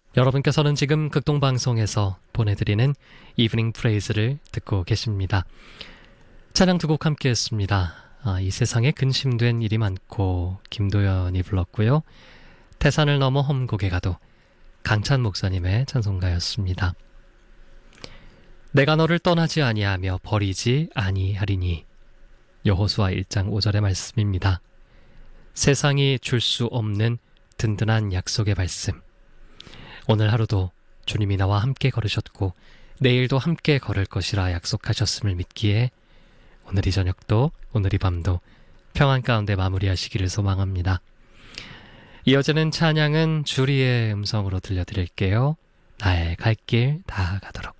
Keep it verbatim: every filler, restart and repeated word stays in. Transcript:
여러분께서는 지금 극동방송에서 보내드리는 이브닝 프레이즈를 듣고 계십니다. 찬양 두 곡 함께 했습니다. 아, 이 세상에 근심된 일이 많고 김도연이 불렀고요. 태산을 넘어 험곡에 가도 강찬 목사님의 찬송가였습니다. 내가 너를 떠나지 아니하며 버리지 아니하리니. 여호수아 일 장 오 절의 말씀입니다. 세상이 줄 수 없는 든든한 약속의 말씀. 오늘 하루도 주님이 나와 함께 걸으셨고 내일도 함께 걸을 것이라 약속하셨음을 믿기에 오늘 이 저녁도 오늘 이 밤도 평안 가운데 마무리하시기를 소망합니다. 이어지는 찬양은 주리의 음성으로 들려드릴게요. 나의 갈 길 다 가도록.